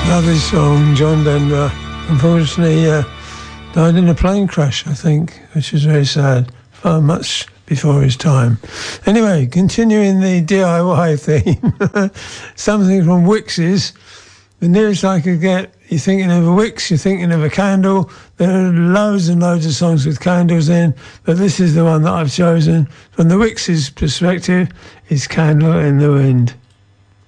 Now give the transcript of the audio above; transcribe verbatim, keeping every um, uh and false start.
Love his song, John Denver. Unfortunately, uh, died in a plane crash, I think, which is very sad. Far much before his time. Anyway, continuing the D I Y theme, something from Wicks's. The nearest I could get, you're thinking of a Wicks, you're thinking of a candle. There are loads and loads of songs with candles in, but this is the one that I've chosen. From the Wicks's perspective, is Candle in the Wind.